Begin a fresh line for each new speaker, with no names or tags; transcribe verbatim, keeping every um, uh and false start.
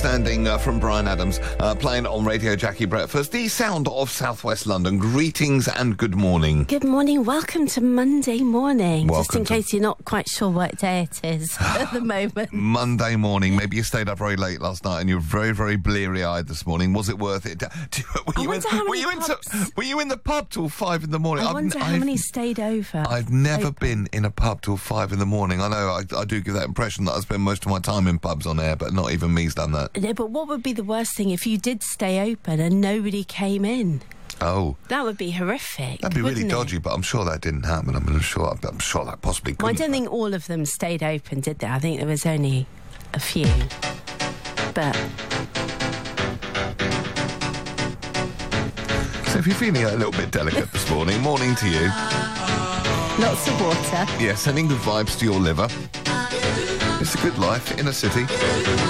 Outstanding uh, from Bryan Adams, uh, playing on Radio Jackie Breakfast, the sound of Southwest London. Greetings and good morning.
Good morning. Welcome to Monday morning.
Welcome
Just in
to...
case you're not quite sure what day it is at the moment.
Monday morning. Maybe you stayed up very late last night and you're very, very bleary-eyed this morning. Was it worth it? Do you, were,
I
you
wonder
in,
how
were,
many
you into,
pubs...
were you in the pub till five in the morning?
I wonder
I've,
how
I've,
many stayed over.
I've never
open.
been in a pub till five in the morning. I know I, I do give that impression that I spend most of my time in pubs on air, but not even me's done that.
No, but what would be the worst thing if you did stay open and nobody came in?
Oh.
That would be horrific.
That'd be really
it?
dodgy, but I'm sure that didn't happen. I'm sure, I'm sure that possibly couldn't.
Well, I don't think all of them stayed open, did they? I think there was only a few. But...
So if you're feeling a little bit delicate this morning, morning to you.
Lots of water.
Yeah, sending good vibes to your liver. It's a good life in a city.